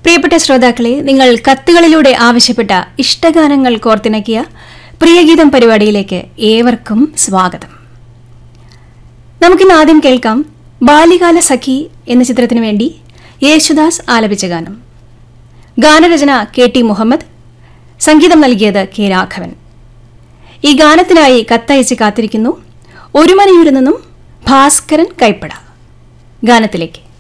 പ്രിയപ്പെട്ട ശ്രോതാക്കളെ, നിങ്ങൾ കത്തുകളിലൂടെ ആവശ്യപ്പെട്ട ഇഷ്ടഗാനങ്ങൾ കോർത്തിണക്കിയ പ്രിയഗീതം പരിപാടിയിലേക്ക് ഏവർക്കും സ്വാഗതം. നമുക്കിന്ന് ആദ്യം കേൾക്കാം ബാല്യകാല സഖി എന്ന ചിത്രത്തിനു വേണ്ടി യേശുദാസ് ആലപിച്ച ഗാനം. ഗാനരചന KT മുഹമ്മദ്, സംഗീതം നൽകിയത് K രാഘവൻ. ഈ ഗാനത്തിനായി കത്തയച്ച് കാത്തിരിക്കുന്നു ഒരുമനയൂരിൽ നിന്നും ഭാസ്കരൻ കൈപ്പട. ഗാനത്തിലേക്ക്.